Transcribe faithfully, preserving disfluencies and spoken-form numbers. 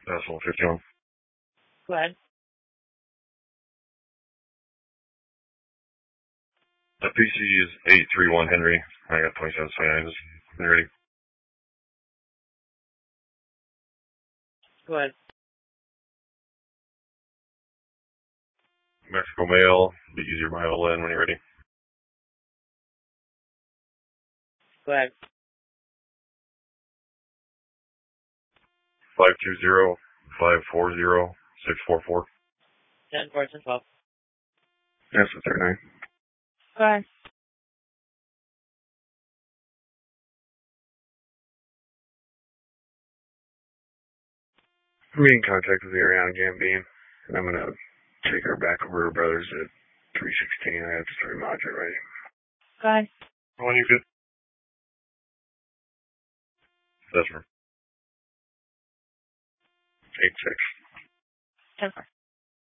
Decimal fifty-one. Go ahead. The P C is eight three one Henry. I got twenty-seven twenty-nine. Just ready. Go ahead. Mexico mail. Be easier mile in when you're ready. Go ahead. Five two zero five four zero six four four. ten, fourteen, twelve. That's the thirty-nine. Go ahead. I'm in contact with the Ariana Gambine, and I'm going to take her back over to her brother's at three sixteen. I have to start module ready. Go ahead. When you good? That's her. eight six. ten, four.